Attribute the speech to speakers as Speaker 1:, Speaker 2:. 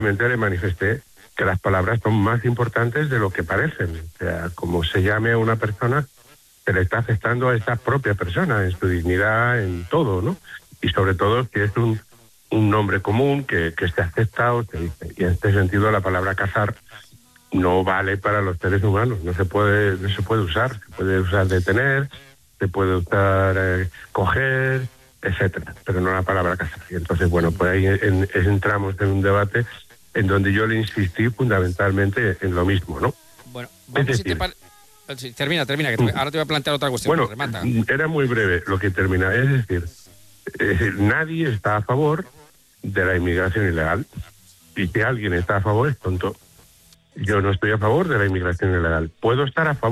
Speaker 1: le manifesté que las palabras son más importantes de lo que parecen. O sea, como se llame a una persona, se le está afectando a esa propia persona, en su dignidad, en todo, ¿no? Y sobre todo si es un nombre común que se acepta o se dice. Y en este sentido la palabra cazar no vale para los seres humanos, no se puede usar. Se puede usar detener, se puede usar coger, etcétera, pero no la palabra cazar. Y entonces, bueno, pues ahí entramos en un debate en donde yo le insistí fundamentalmente en lo mismo, ¿no?
Speaker 2: Bueno, vamos
Speaker 1: decir,
Speaker 2: sí, termina, que ahora te voy a plantear otra cuestión.
Speaker 1: Bueno,
Speaker 2: remata.
Speaker 1: Era muy breve lo que termina. Es decir, nadie está a favor de la inmigración ilegal. Y si alguien está a favor es tonto. Yo no estoy a favor de la inmigración ilegal. Puedo estar a favor